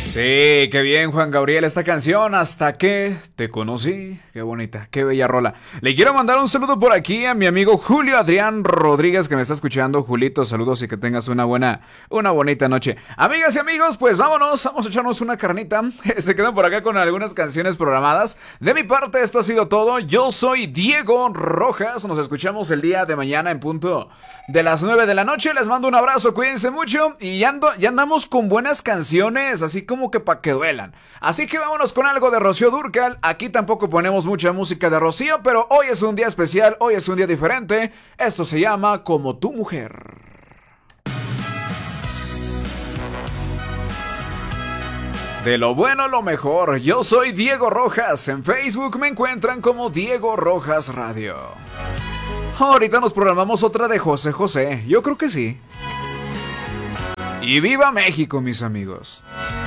Sí, qué bien, Juan Gabriel, esta canción, Hasta que te conocí. Qué bonita, qué bella rola. Le quiero mandar un saludo por aquí a mi amigo Julio Adrián Rodríguez, que me está escuchando. Julito, saludos y que tengas una bonita noche. Amigas y amigos, pues vamos a echarnos una carnita. Se quedan por acá con algunas canciones programadas. De mi parte, esto ha sido todo. Yo soy Diego Rojas. Nos escuchamos el día de mañana en punto de las 9 de la noche. Les mando un abrazo, cuídense mucho. Y ya andamos con buenas canciones, así como que pa' que duelan. Así que vámonos con algo de Rocío Dúrcal. Aquí tampoco ponemos mucha música de Rocío, pero hoy es un día especial, hoy es un día diferente. Esto se llama Como tu mujer. De lo bueno lo mejor, yo soy Diego Rojas. En Facebook me encuentran como Diego Rojas Radio. Ahorita nos programamos otra de José José, yo creo que sí. Y viva México, mis amigos.